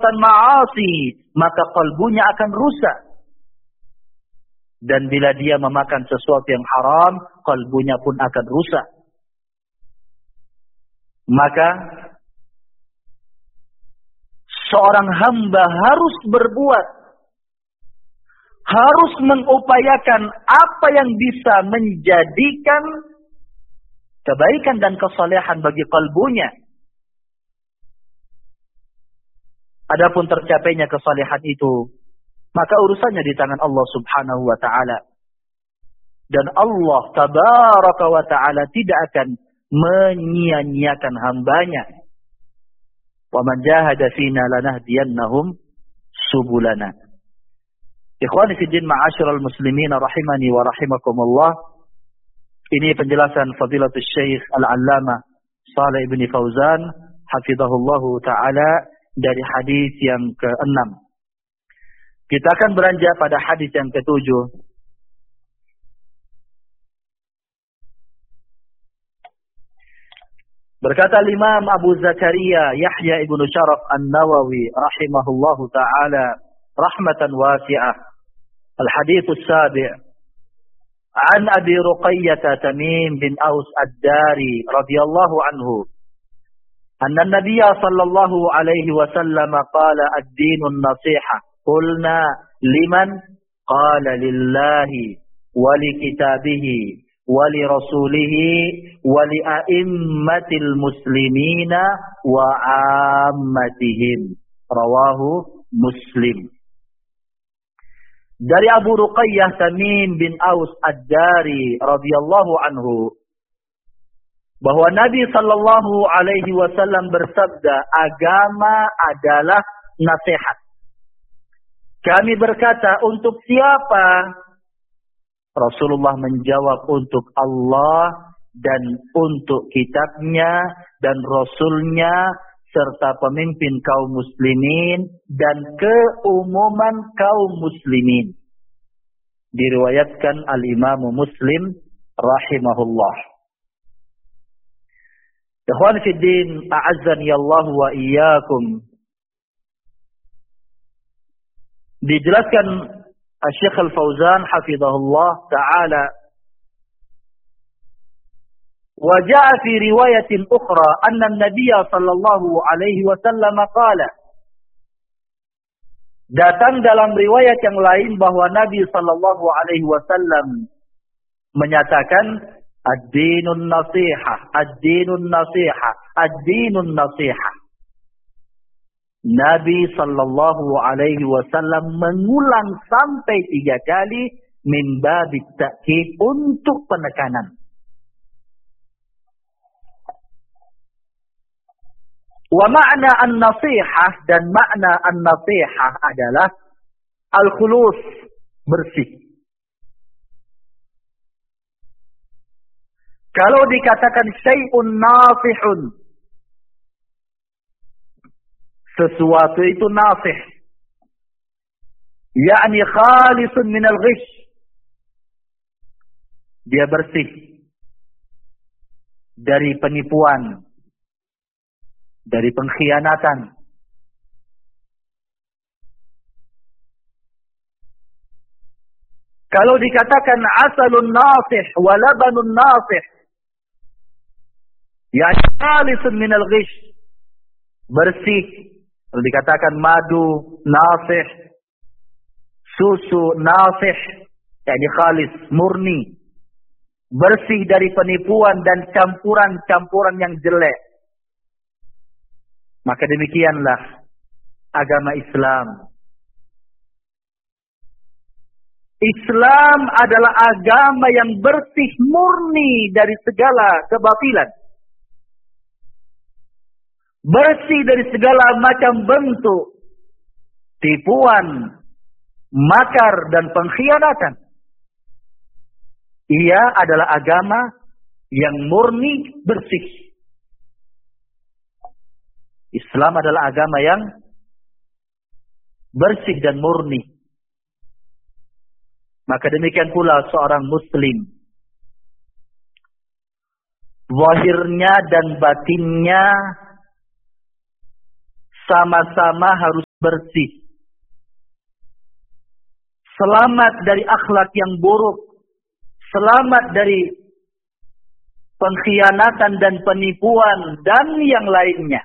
perbuatan ma'asi, maka qalbunya akan rusak. Dan bila dia memakan sesuatu yang haram, qalbunya pun akan rusak. Maka seorang hamba harus berbuat, harus mengupayakan apa yang bisa menjadikan kebaikan dan kesalehan bagi kalbunya. Adapun tercapainya kesalehan itu, maka urusannya di tangan Allah Subhanahu wa taala. Dan Allah Tabaraka wa taala tidak akan menyia-nyiakan hambanya. Wa man jahada fina lanahdiyannahum subulana. Ikhwani fi din ma'asyiral muslimin rahimani wa rahimakumullah. Ini penjelasan Fadilatul Syekh Al-Allamah Shalih bin Fauzan hafizahullahu taala dari hadis yang ke-6. Kita akan beranjak pada hadis yang ke-7. Berkata Imam Abu Zakaria Yahya ibn Sharaf An-Nawawi rahimahullahu taala rahmatan wasi'ah. Al-hadits as-sabi' an Abi Ruqayyah Tamim bin Aus Ad-Dari radhiyallahu anhu anna an-nabiy sallallahu alaihi wasallam qala ad-dinun nasiha. Qulna liman? Qala lillahi wa li kitabihi wa li rasulihi wa li a'immatil muslimina wa ammatihim. Rawahu Muslim. Dari Abu Ruqayyah Tamim bin Aus Ad-Dari radhiyallahu anhu bahwa Nabi sallallahu alaihi wasallam bersabda, agama adalah nasihat. Kami berkata, untuk siapa? Rasulullah menjawab, untuk Allah dan untuk kitabnya dan rasulnya serta pemimpin kaum muslimin dan keumuman kaum muslimin. Diriwayatkan al-Imam Muslim rahimahullah. Ikhwan fi din, a'azzani Allah wa iyyakum. Dijelaskan Syekh Al-Fauzan hafizahullah taala, wa jaa fi riwayatin ukhra anna an-nabiy sallallahu alaihi wasallam qala. Datang dalam riwayat yang lain bahwa Nabi sallallahu alaihi wasallam menyatakan ad-dinun nasihah, ad-dinun nasihah, ad-dinun nasihah. Nabi sallallahu alaihi wasallam mengulang sampai 3 kali min babit ta'kid, untuk penekanan. Wa ma'na an-nasihah, dan makna an-nasihah adalah al-khulus, bersih. Kalau dikatakan syai'un nasihun, sesuatu itu nasih, yakni khalisun minal ghish, dia bersih dari penipuan, dari pengkhianatan. Kalau dikatakan asalun nasih wa labanun nasih, yakni khalisun minal ghish, bersih. Kalau dikatakan madu nasih, susu nasih, yakni khalis, murni, bersih dari penipuan dan campuran-campuran yang jelek. Maka demikianlah agama Islam. Islam adalah agama yang bersih, murni dari segala kebatilan. Bersih dari segala macam bentuk tipuan, makar, dan pengkhianatan. Ia adalah agama yang murni, bersih. Islam adalah agama yang bersih dan murni. Maka demikian pula seorang muslim, zahirnya dan batinnya sama-sama harus bersih. Selamat dari akhlak yang buruk. Selamat dari pengkhianatan dan penipuan dan yang lainnya.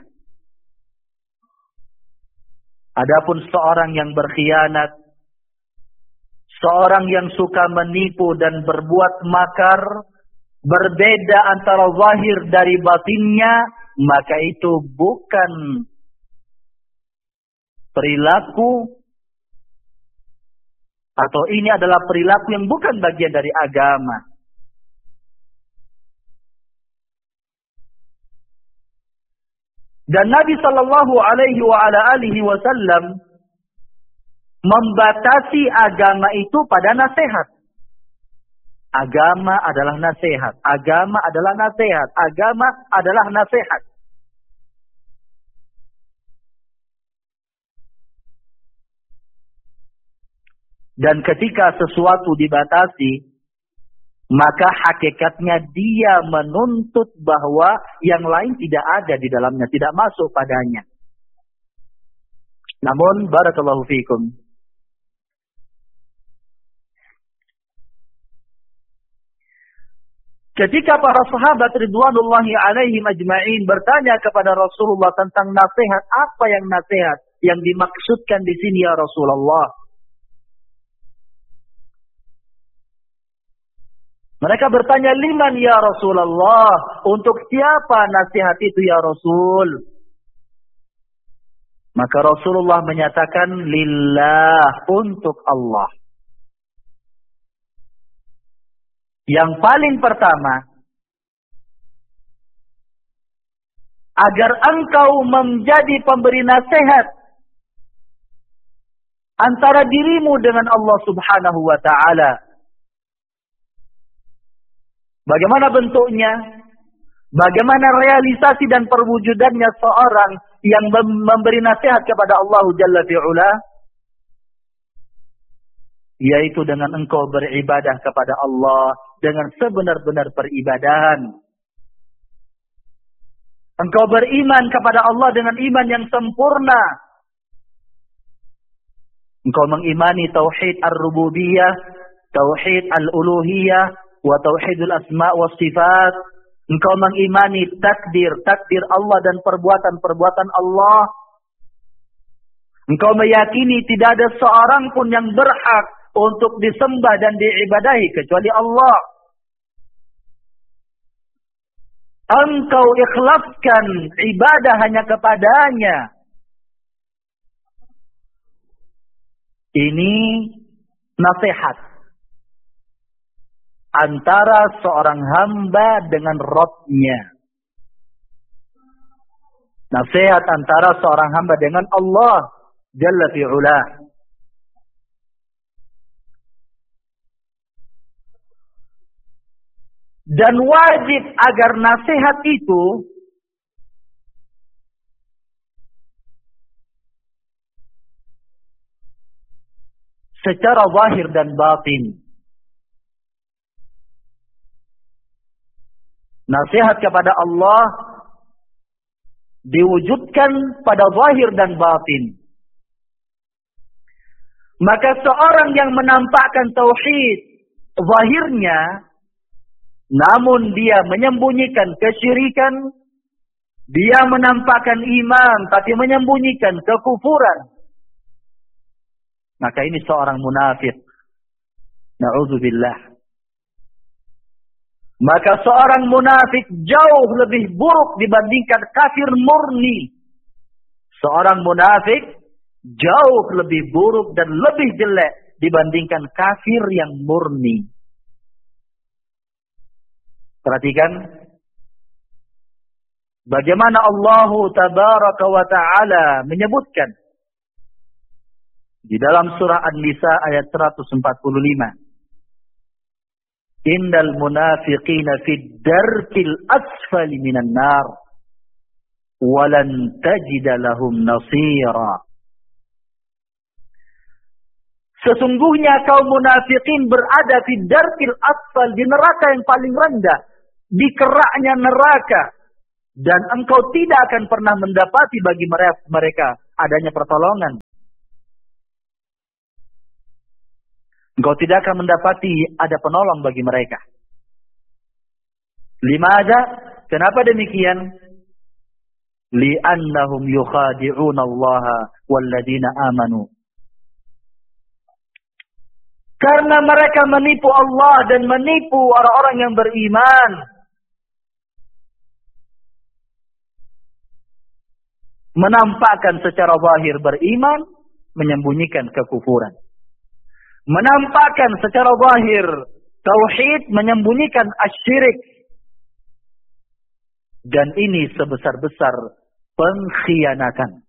Adapun seorang yang berkhianat, seorang yang suka menipu dan berbuat makar, berbeda antara zahir dari batinnya, maka itu bukan perilaku, atau ini adalah perilaku yang bukan bagian dari agama. Dan Nabi sallallahu alaihi wasallam membatasi agama itu pada nasihat. Agama adalah nasihat. Agama adalah nasihat. Agama adalah nasihat. Dan ketika sesuatu dibatasi, maka hakikatnya dia menuntut bahwa yang lain tidak ada di dalamnya, tidak masuk padanya. Namun, barakallahu fiikum, ketika para sahabat ridwanullahi alaihim ajma'in bertanya kepada Rasulullah tentang nasihat, apa yang nasihat yang dimaksudkan di sini ya Rasulullah? Mereka bertanya, liman ya Rasulullah? Untuk siapa nasihat itu ya Rasul? Maka Rasulullah menyatakan, lillah, untuk Allah. Yang paling pertama, agar engkau menjadi pemberi nasihat antara dirimu dengan Allah Subhanahu wa ta'ala. Bagaimana bentuknya? Bagaimana realisasi dan perwujudannya seorang yang memberi nasihat kepada Allah Jalla fi'ula? Yaitu dengan engkau beribadah kepada Allah dengan sebenar-benar peribadahan. Engkau beriman kepada Allah dengan iman yang sempurna. Engkau mengimani tauhid ar-rububiyah, tauhid al-uluhiyah, wa tauhidul asma' wa sifat. Engkau mengimani takdir Allah dan perbuatan-perbuatan Allah. Engkau meyakini tidak ada seorang pun yang berhak untuk disembah dan diibadahi kecuali Allah. Engkau ikhlaskan ibadah hanya kepadanya. Ini nasihat antara seorang hamba dengan Rabb-nya. Nasihat antara seorang hamba dengan Allah Jalla fi'ula. Dan wajib agar nasihat itu secara zahir dan batin. Nasihat kepada Allah diwujudkan pada zahir dan batin. Maka seorang yang menampakkan tauhid zahirnya, namun dia menyembunyikan kesyirikan, dia menampakkan iman tapi menyembunyikan kekufuran, maka ini seorang munafik. Na'udzubillah. Maka seorang munafik jauh lebih buruk dibandingkan kafir murni. Seorang munafik jauh lebih buruk dan lebih jelek dibandingkan kafir yang murni. Perhatikan bagaimana Allah Tabaraka wa Ta'ala menyebutkan di dalam surah An-Nisa ayat 145. Innal munafiqina fid darkil asfali minan nar walan tajida lahum nasira. Sesungguhnya kaum munafikin berada di darkil asfal, di neraka yang paling rendah, di keraknya neraka, dan engkau tidak akan pernah mendapati bagi mereka adanya pertolongan. Engkau tidak akan mendapati ada penolong bagi mereka. Limadza? Kenapa demikian? Li'annahum yukhadi'una Allah walladzina amanu. Karena mereka menipu Allah dan menipu orang-orang yang beriman. Menampakkan secara zahir beriman, menyembunyikan kekufuran. Menampakkan secara zahir tauhid, menyembunyikan asyirik. Dan ini sebesar-besar pengkhianatan.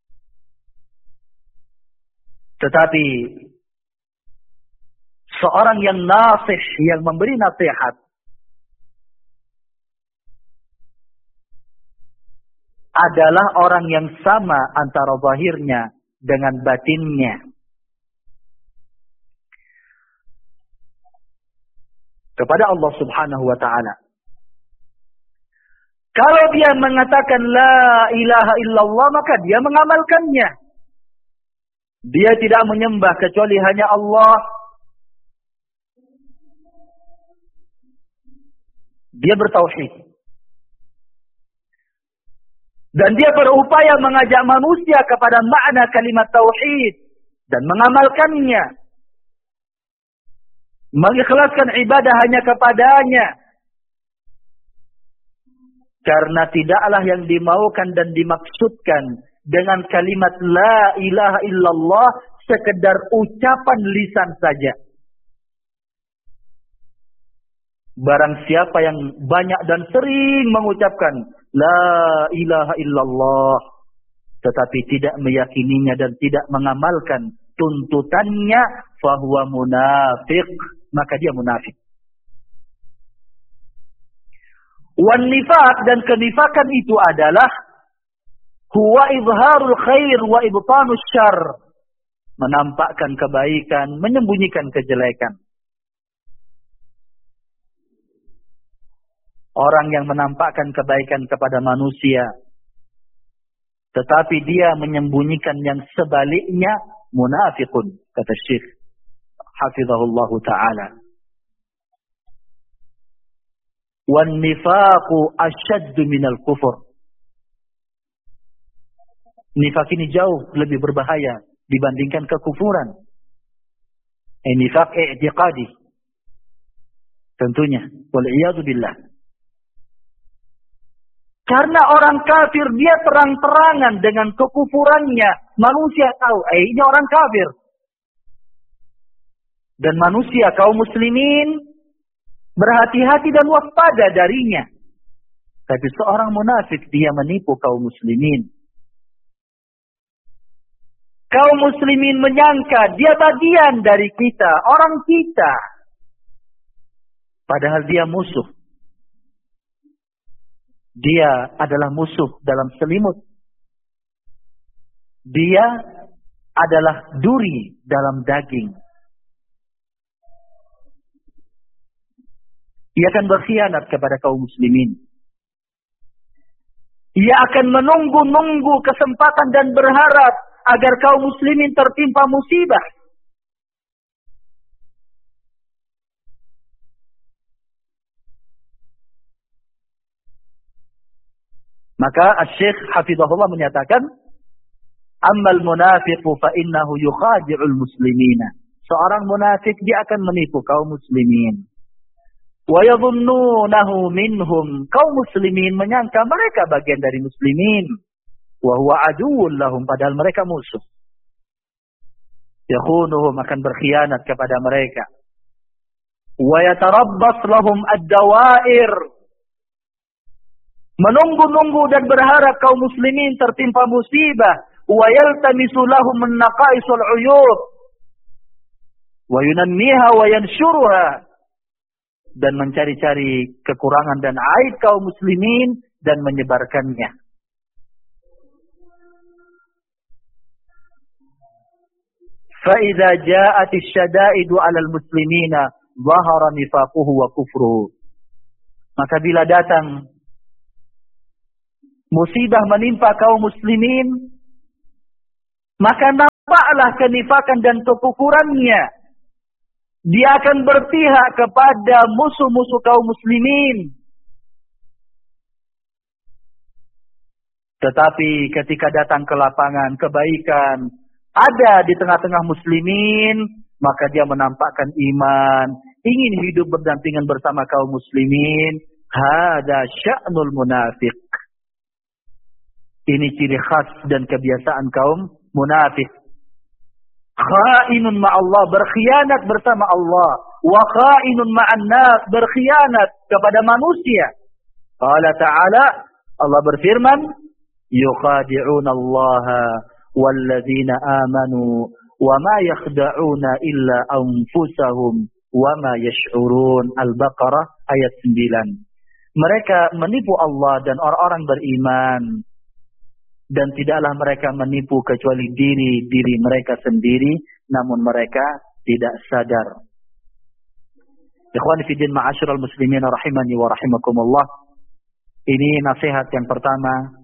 Tetapi seorang yang nasih, yang memberi nasihat, adalah orang yang sama antara zahirnya dengan batinnya. Kepada Allah Subhanahu wa ta'ala. Kalau dia mengatakan la ilaha illallah, maka dia mengamalkannya. Dia tidak menyembah kecuali hanya Allah. Dia bertauhid. Dan dia berupaya mengajak manusia kepada makna kalimat tauhid dan mengamalkannya. Mengikhlaskan ibadah hanya kepadanya. Karena tidaklah yang dimaukan dan dimaksudkan dengan kalimat la ilaha illallah sekedar ucapan lisan saja. Barang siapa yang banyak dan sering mengucapkan la ilaha illallah, tetapi tidak meyakininya dan tidak mengamalkan tuntutannya, fahuwa munafiq, maka dia munafik. Wan nifaq, dan kenifakan itu adalah huwa izharul khair wa ibtanus syarr, menampakkan kebaikan, menyembunyikan kejelekan. Orang yang menampakkan kebaikan kepada manusia, tetapi dia menyembunyikan yang sebaliknya, munafiqun, kata Syekh hafizahullah ta'ala. Wan nifaqu asyaddu minal kufur. Nifaq ini jauh lebih berbahaya dibandingkan kekufuran. Nifaq i'tiqadi. Tentunya. Wal'iyadu billah. Karena orang kafir dia terang-terangan dengan kekufurannya. Manusia tahu, ini orang kafir. Dan manusia kaum muslimin berhati-hati dan waspada darinya. Tapi seorang munafik dia menipu kaum muslimin. Kaum muslimin menyangka dia bagian dari kita, orang kita. Padahal dia musuh. Dia adalah musuh dalam selimut. Dia adalah duri dalam daging. Ia akan berkhianat kepada kaum muslimin. Ia akan menunggu-nunggu kesempatan dan berharap agar kaum muslimin tertimpa musibah. Maka Syekh hafizahullah menyatakan, ammal munafiqu fa innahu yukhadi'ul muslimina. Seorang munafik dia akan menipu kaum muslimin. Wa yadhunnunahu minhum. Kaum muslimin menyangka mereka bagian dari muslimin. Wa huwa aduwwun lahum, padahal mereka musuh. Yakhunuhum, akan berkhianat kepada mereka. Wa yatarabbas lahum ad-dawair. Menunggu-nunggu dan berharap kaum muslimin tertimpa musibah. Wa yaltamisu lahum an-naqaisul 'uyub. Wa yunammiha wa yanshuruha. Dan mencari-cari kekurangan dan aib kaum muslimin dan menyebarkannya. Fa idza ja'at asy-syada'idu 'alal muslimina dhahara nifaquhu wa kufruhu. Maka bila datang musibah menimpa kaum muslimin, maka nampaklah kenifakan dan kekufurannya. Dia akan berpihak kepada musuh-musuh kaum muslimin. Tetapi ketika datang ke lapangan, kebaikan ada di tengah-tengah muslimin, maka dia menampakkan iman, ingin hidup berdampingan bersama kaum muslimin. Hada sya'nul munafiq. Ini ciri khas dan kebiasaan kaum munafik. Khainun ma'allah, berkhianat bersama Allah. Wa khainun ma'an nas, berkhianat kepada manusia. Qala ta'ala, Allah berfirman, yukhadi'una allaha walladzina amanu wa ma yakhda'una illa anfusahum wa ma yash'urun. Al-Baqarah ayat 9. Mereka menipu Allah dan orang-orang beriman, dan tidaklah mereka menipu kecuali diri mereka sendiri, namun mereka tidak sadar. Ikhwani fi din ma'asyiral muslimin rahimani wa rahimakumullah. Ini nasihat yang pertama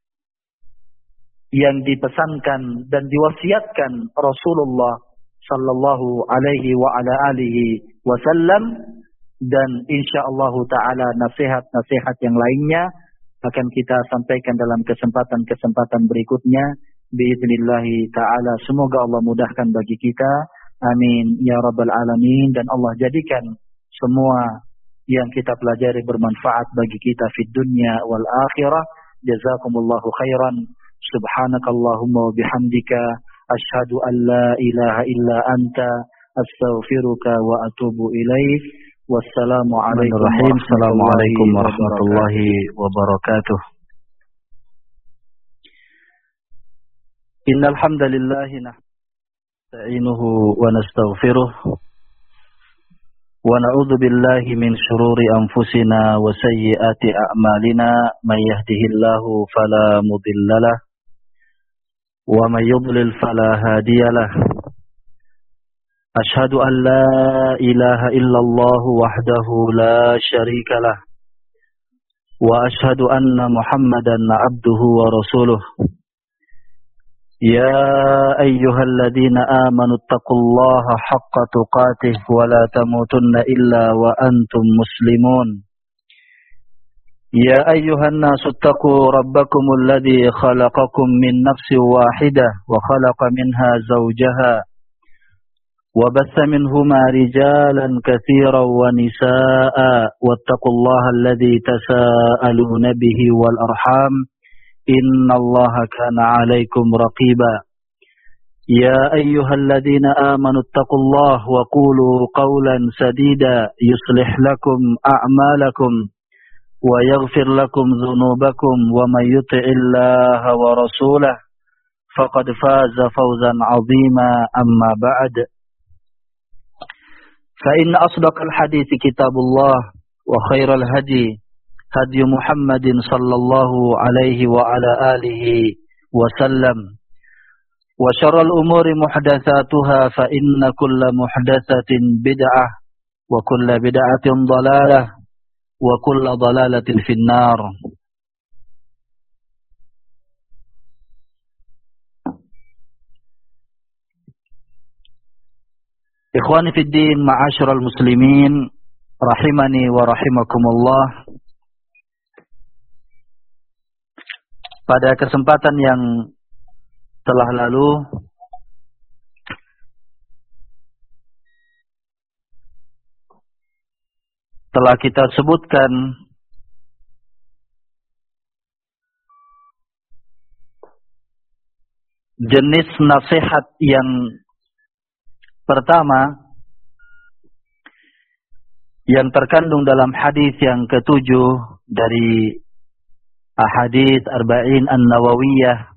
yang dipesankan dan diwasiatkan Rasulullah sallallahu alaihi wa ala alihi wasallam, dan insyaallah taala nasihat-nasihat yang lainnya akan kita sampaikan dalam kesempatan-kesempatan berikutnya biiznillah taala. Semoga Allah mudahkan bagi kita, amin ya rabbal alamin, dan Allah jadikan semua yang kita pelajari bermanfaat bagi kita fid dunya wal akhirah. Jazakumullahu khairan. Subhanakallahumma wa bihamdika asyhadu an la ilaha illa anta astaghfiruka wa atubu ilaik. Wassalamualaikum warahmatullahi wabarakatuh. Innal hamdalillah nasta'inuhu wa nastaghfiruh wa na'udzu billahi min shururi anfusina wa sayyiati a'malina. May yahdihillahu fala mudhillalah wa may yudlil fala hadiyalah. Ashhadu an la ilaha illallah wahdahu la syarika lah wa ashhadu anna Muhammadan abduhu wa rasuluh. Ya ayyuhalladzina amanu taqullaha haqqa tuqatih wa la tamutunna illa wa antum muslimun. Ya ayyuhan nasu taqu rabbakumul ladzi khalaqakum min nafsin wahidah wa khalaqa minha zawjaha وبث منهما رجالا كثيرا ونساء واتقوا الله الذي تساءلون به والأرحام إن الله كان عليكم رقيبا. يا أيها الذين آمنوا اتقوا الله وقولوا قولا سديدا يصلح لكم أعمالكم ويغفر لكم ذنوبكم ومن يطع الله ورسوله فقد فاز فوزا عظيما. أما بعد، فإن أصدق الحديث كتاب الله وخير الهدي هدي محمد صلى الله عليه وعلى آله وسلم وشر الأمور محدثاتها فإن كل محدثة بدعة وكل بدعة ضلالة وكل ضلالة في النار. Ikhwani fid din ma'asyiral muslimin rahimani wa rahimakumullah. Pada kesempatan yang telah lalu telah kita sebutkan jenis nasihat yang pertama yang terkandung dalam hadis yang ke-7 dari ahadits Arba'in An-Nawawiyah,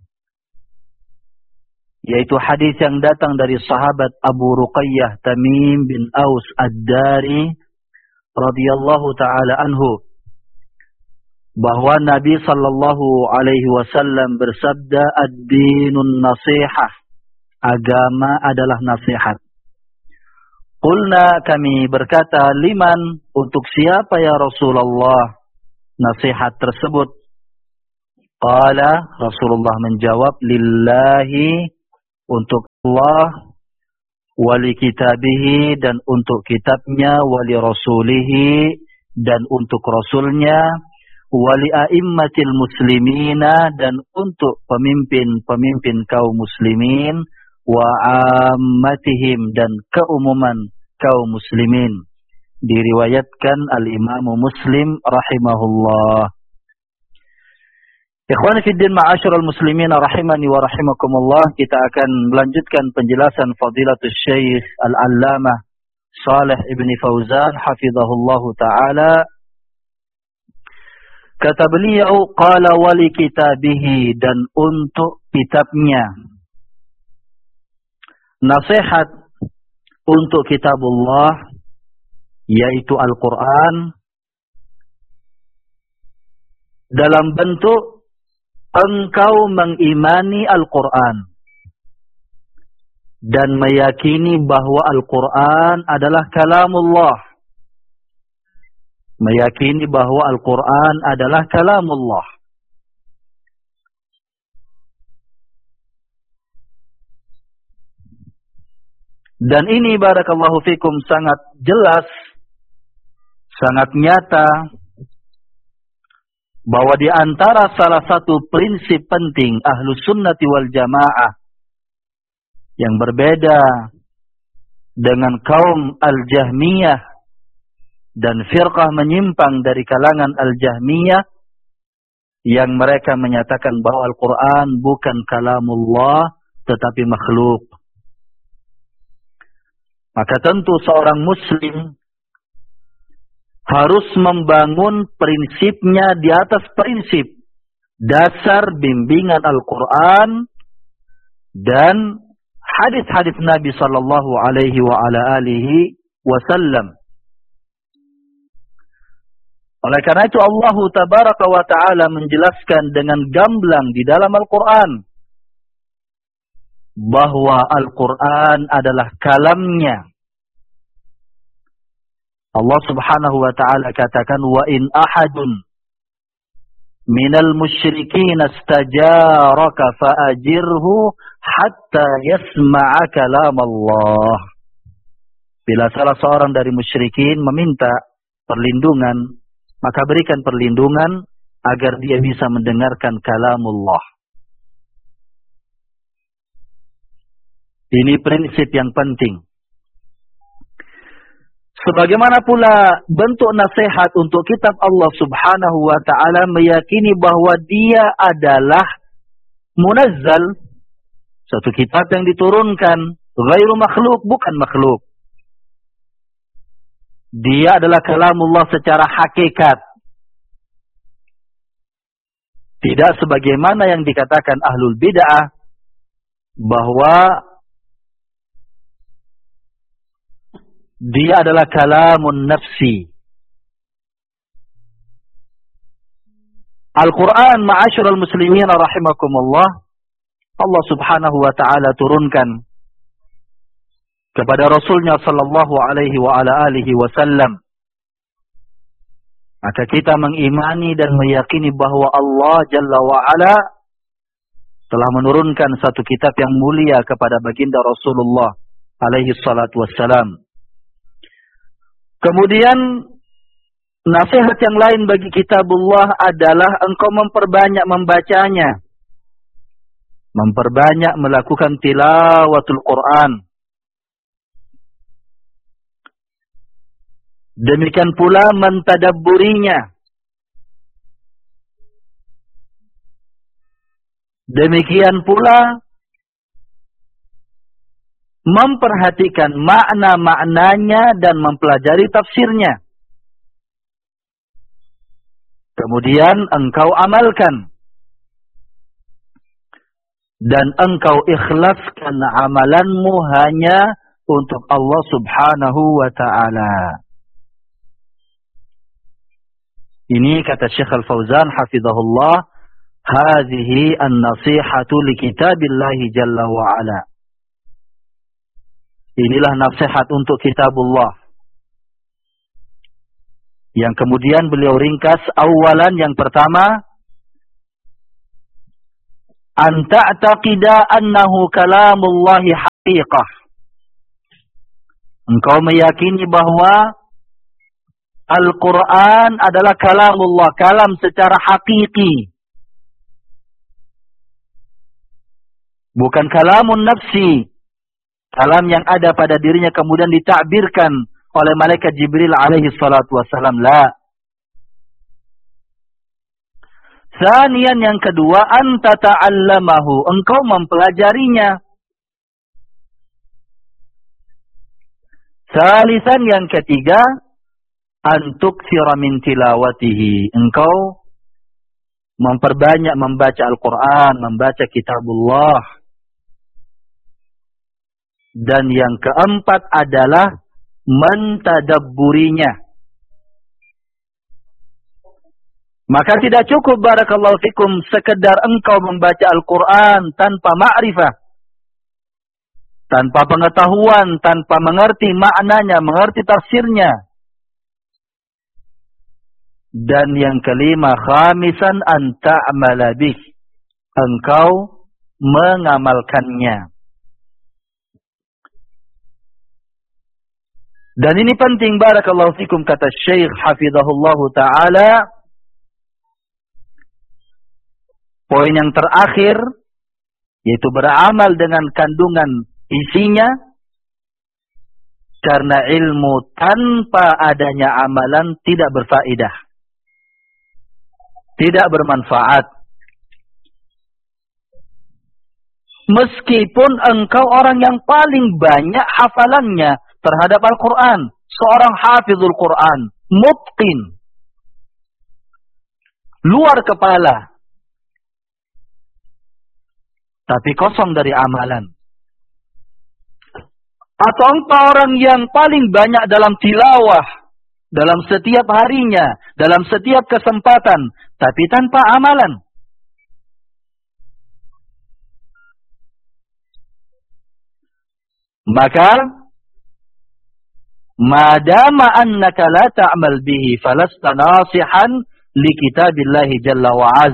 yaitu hadis yang datang dari sahabat Abu Ruqayyah Tamim bin Aus Ad-Dari radhiyallahu taala anhu, bahwa Nabi sallallahu alaihi wasallam bersabda, ad-dinun nasihah, agama adalah nasihat. Qulna, kami berkata, liman, untuk siapa ya Rasulullah nasihat tersebut? Qala, Rasulullah menjawab, lillahi untuk Allah, wali kitabihi, dan untuk kitabnya, wali rasulihi, dan untuk rasulnya, wali a'immatil muslimina, dan untuk pemimpin-pemimpin kaum muslimin, wa ammatihim, dan keumuman kaum muslimin. Diriwayatkan al-Imam Muslim rahimahullah. Ikhwani fi din, ma'asyiral muslimin rahimani wa rahimakumullah, kita akan melanjutkan penjelasan Fadilatul Syekh Al-Allamah Shalih Ibn Fauzan hafizahullah taala. Kata beliau, qala wali kitabihi, dan untuk kitabnya. Nasihat untuk kitabullah, yaitu Al-Quran, dalam bentuk engkau mengimani Al-Quran dan meyakini bahwa Al-Quran adalah kalamullah. Meyakini bahwa Al-Quran adalah kalamullah. Dan ini barakallahu fikum sangat jelas, sangat nyata, bahwa di antara salah satu prinsip penting Ahlus Sunnati wal Jamaah yang berbeda dengan kaum Al-Jahmiyah dan firqah menyimpang dari kalangan Al-Jahmiyah yang mereka menyatakan bahwa Al-Quran bukan kalamullah tetapi makhluk. Maka tentu seorang muslim harus membangun prinsipnya di atas prinsip dasar bimbingan Al-Quran dan hadis-hadis Nabi sallallahu alaihi wa ala alihi wasallam. Oleh karena itu Allah tabaraka wa ta'ala menjelaskan dengan gamblang di dalam Al-Quran bahwa Al-Quran adalah kalamnya. Allah subhanahu wa ta'ala katakan, wa in ahadun minal musyrikin astajaraka fa'ajirhu hatta yasma'a kalam Allah. Bila salah seorang dari musyrikin meminta perlindungan, maka berikan perlindungan agar dia bisa mendengarkan kalamullah. Ini prinsip yang penting. Sebagaimana pula bentuk nasihat untuk kitab Allah subhanahu wa ta'ala meyakini bahwa dia adalah munazzal, satu kitab yang diturunkan, ghairu makhluk, bukan makhluk. Dia adalah kalamullah secara hakikat. Tidak sebagaimana yang dikatakan ahlul bid'ah bahwa dia adalah kalamun nafsi. Al-Quran, ma'asyiral muslimin rahimakumullah, Allah subhanahu wa ta'ala turunkan kepada Rasulnya sallallahu alaihi wa ala alihi wasallam. Maka kita mengimani dan meyakini bahwa Allah jalla wa ala telah menurunkan satu kitab yang mulia kepada baginda Rasulullah alaihi salatu wassalam. Kemudian nasihat yang lain bagi kitabullah adalah engkau memperbanyak membacanya. Memperbanyak melakukan tilawatul Quran. Demikian pula mentadabburinya. Demikian pula memperhatikan makna-maknanya dan mempelajari tafsirnya. Kemudian engkau amalkan. Dan engkau ikhlaskan amalanmu hanya untuk Allah subhanahu wa ta'ala. Ini kata Syekh Al-Fauzan hafizahullah, hadhihi an-nasihatu li kitabillahi jalla wa ala. Inilah nasihat untuk kitabullah. Yang kemudian beliau ringkas, awalan yang pertama, an ta'taqida annahu kalamullahi haqiqah. Engkau meyakini bahwa Al-Quran adalah kalamullah, kalam secara hakiki. Bukan kalamun nafsi, kalam yang ada pada dirinya kemudian ditakbirkan oleh malaikat Jibril alaihi salatu wassalam. La. Sanian yang kedua, anta ta'allamahu, engkau mempelajarinya. Salisan yang ketiga, antuksira min tilawatihi, engkau memperbanyak membaca Al-Quran, membaca kitabullah. Dan yang keempat adalah mentadabburinya. Maka tidak cukup barakallahu fikum sekedar engkau membaca Al-Quran tanpa ma'rifah, tanpa pengetahuan, tanpa mengerti maknanya, mengerti tafsirnya. Dan yang kelima, khamisan an ta'mala bih, engkau mengamalkannya. Dan ini penting barakallahu fikum, kata Syekh hafizahullahu ta'ala. Poin yang terakhir, yaitu beramal dengan kandungan isinya. Karena ilmu tanpa adanya amalan tidak berfaedah, tidak bermanfaat. Meskipun engkau orang yang paling banyak hafalannya terhadap Al-Quran, seorang hafizul Quran, mutqin, luar kepala, tapi kosong dari amalan. Atau engkau orang yang paling banyak dalam tilawah, dalam setiap harinya, dalam setiap kesempatan, tapi tanpa amalan. Maka, madama annaka la ta'mal bihi, falasta nasihan li kitabillahi jalla wa'az.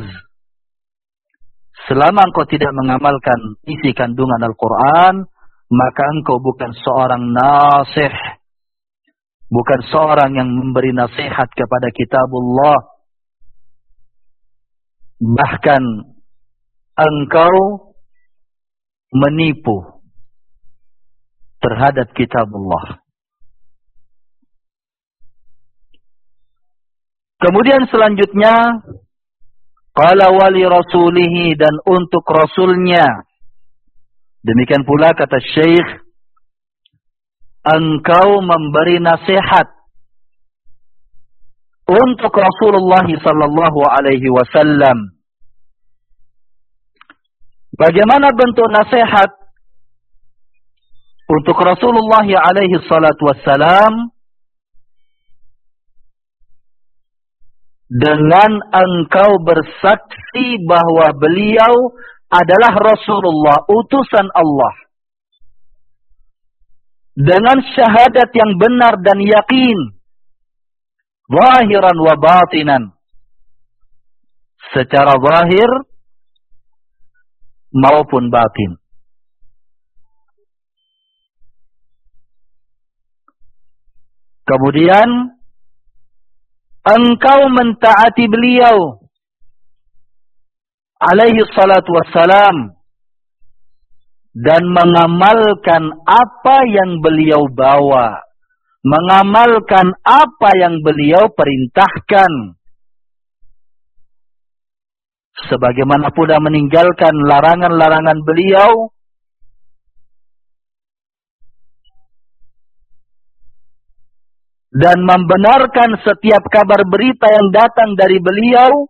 Selama engkau tidak mengamalkan isi kandungan Al-Quran, maka engkau bukan seorang nasih, bukan seorang yang memberi nasihat kepada kitabullah. Bahkan engkau menipu terhadap kitabullah. Kemudian selanjutnya, qala wali rasulihi, dan untuk rasulnya. Demikian pula kata Syekh, engkau memberi nasihat untuk Rasulullah sallallahu alaihi wasallam. Bagaimana bentuk nasihat untuk Rasulullah alaihi salatu wassalam? Dengan engkau bersaksi bahwa beliau adalah Rasulullah, utusan Allah. Dengan syahadat yang benar dan yakin, zahiran wa batinan, secara zahir maupun batin. Kemudian engkau mentaati beliau alaihi salatu wassalam, dan mengamalkan apa yang beliau bawa, mengamalkan apa yang beliau perintahkan, sebagaimana pula meninggalkan larangan-larangan beliau, dan membenarkan setiap kabar berita yang datang dari beliau,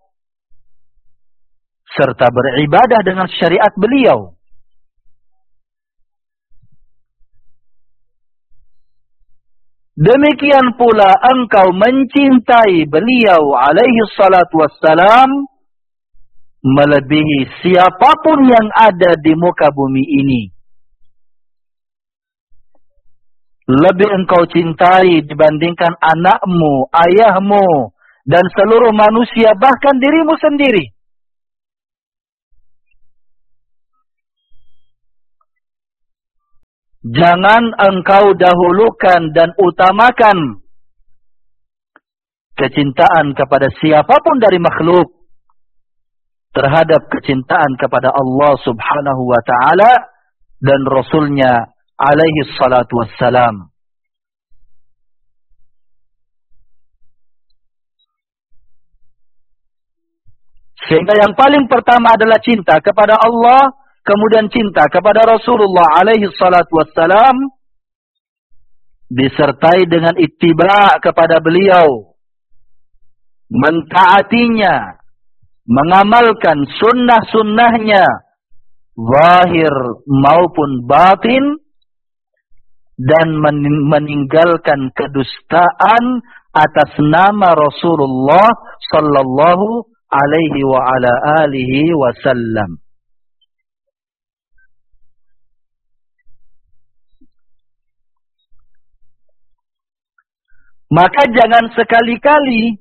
serta beribadah dengan syariat beliau. Demikian pula engkau mencintai beliau alaihi salatu wassalam melebihi siapapun yang ada di muka bumi ini. Lebih engkau cintai dibandingkan anakmu, ayahmu, dan seluruh manusia, bahkan dirimu sendiri. Jangan engkau dahulukan dan utamakan kecintaan kepada siapapun dari makhluk terhadap kecintaan kepada Allah subhanahu wa ta'ala dan Rasulnya alaihi salatu wassalam. Sehingga yang paling pertama adalah cinta kepada Allah, kemudian cinta kepada Rasulullah alaihi salatu wassalam, disertai dengan ittiba' kepada beliau, mentaatinya, mengamalkan sunnah-sunnahnya, zahir maupun batin, dan meninggalkan kedustaan atas nama Rasulullah sallallahu alaihi wa ala alihi wasallam. Maka jangan sekali-kali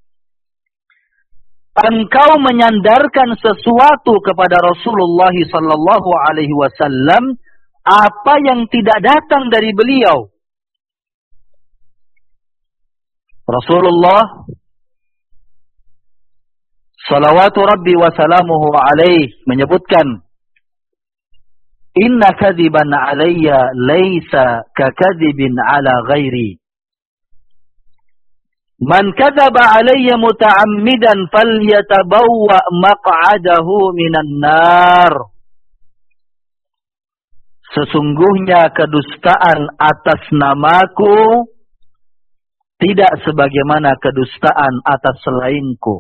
engkau menyandarkan sesuatu kepada Rasulullah sallallahu alaihi wasallam apa yang tidak datang dari beliau. Rasulullah salawatu rabbi wa salamuhu alaih menyebutkan, inna kadhiban alayya laysa kakadhibin ala ghairi. Man kadzaba alayya muta'ammidan falyatabawwa maq'adahu minan nar. Sesungguhnya kedustaan atas namaku tidak sebagaimana kedustaan atas selainku.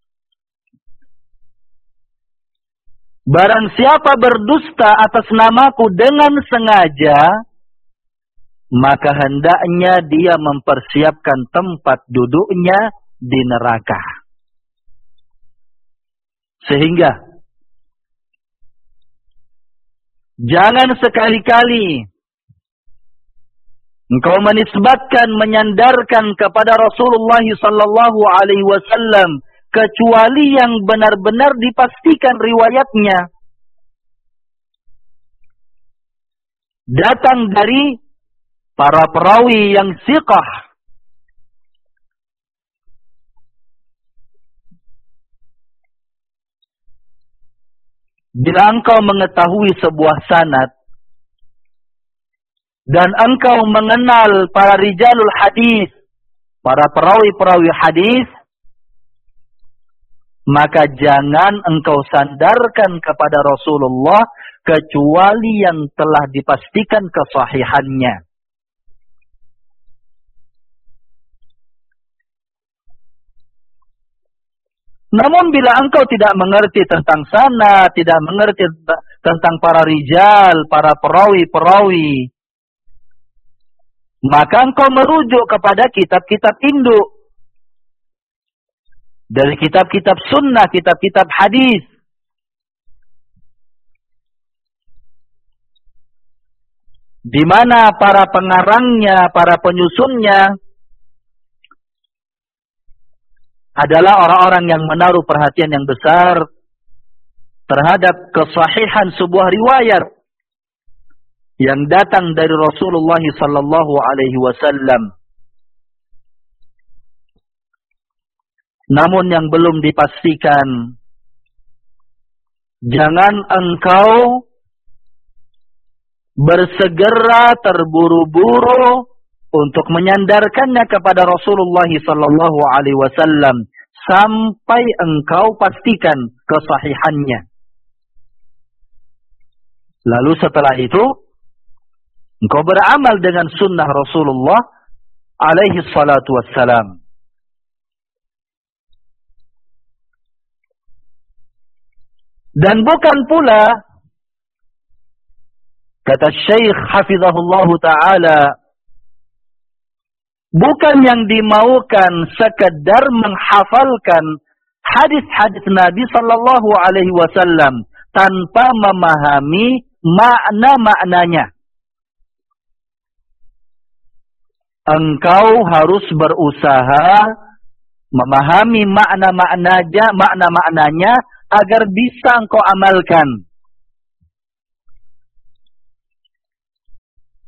Barang siapa berdusta atas namaku dengan sengaja, maka hendaknya dia mempersiapkan tempat duduknya di neraka. Sehingga jangan sekali-kali engkau menisbatkan, menyandarkan kepada Rasulullah sallallahu alaihi wasallam kecuali yang benar-benar dipastikan riwayatnya datang dari para perawi yang thiqah. Bila engkau mengetahui sebuah sanad dan engkau mengenal para rijalul hadis, para perawi-perawi hadis, maka jangan engkau sandarkan kepada Rasulullah kecuali yang telah dipastikan kesahihannya. Namun bila engkau tidak mengerti tentang sana, tidak mengerti tentang para rijal, para perawi-perawi, maka engkau merujuk kepada kitab-kitab induk. Dari kitab-kitab sunnah, kitab-kitab hadis. Di mana para pengarangnya, para penyusunnya adalah orang-orang yang menaruh perhatian yang besar terhadap kesahihan sebuah riwayat yang datang dari Rasulullah sallallahu alaihi wasallam. Namun yang belum dipastikan, jangan engkau bersegera terburu-buru untuk menyandarkannya kepada Rasulullah sallallahu alaihi wasallam sampai engkau pastikan kesahihannya. Lalu setelah itu engkau beramal dengan sunnah Rasulullah alaihi salatu wassalam. Dan bukan pula, kata Syekh hafizahullahu ta'ala, bukan yang dimaukan sekedar menghafalkan hadis-hadis Nabi sallallahu alaihi wasallam tanpa memahami makna-maknanya. Engkau harus berusaha memahami makna-maknanya agar bisa engkau amalkan.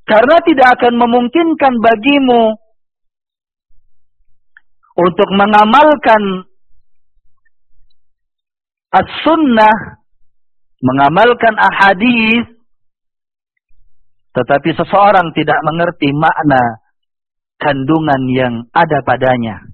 Karena tidak akan memungkinkan bagimu untuk mengamalkan as-sunnah, mengamalkan ahadits, tetapi seseorang tidak mengerti makna kandungan yang ada padanya.